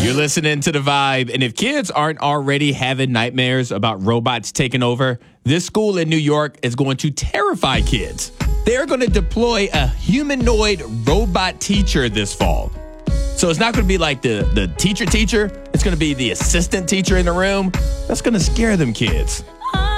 You're listening to The Vibe, and if kids aren't already having nightmares about robots taking over, this school in New York is going to terrify kids. They're going to deploy a humanoid robot teacher this fall. So it's not going to be like the teacher. It's going to be the assistant teacher in the room. That's going to scare them kids.